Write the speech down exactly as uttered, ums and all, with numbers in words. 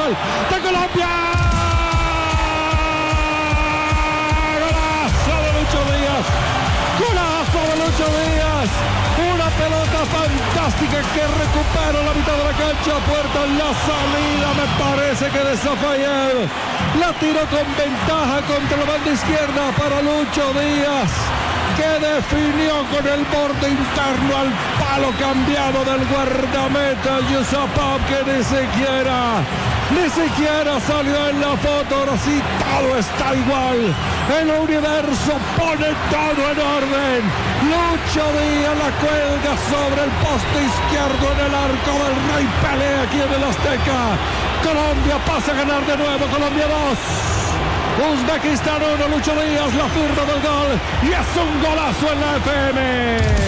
gol de Colombia. Golazo de Lucho Díaz. Golazo de Lucho Díaz. Una pelota fantástica que recupera la mitad de la cancha. Puerta en la salida. Me parece que de Zafayer la tiró con ventaja contra la banda izquierda para Lucho Díaz, que definió con el borde interno al palo cambiado del guardameta Yusupov, que ni siquiera, ni siquiera salió en la foto. Ahora sí, todo está igual. El universo pone todo en orden. Lucho Díaz la cuelga sobre el poste izquierdo en el arco del Rey Pelé aquí en el Azteca. Colombia pasa a ganar de nuevo. Colombia dos. Uzbekistán uno, Lucho Díaz la firma del gol y es un golazo en la F M.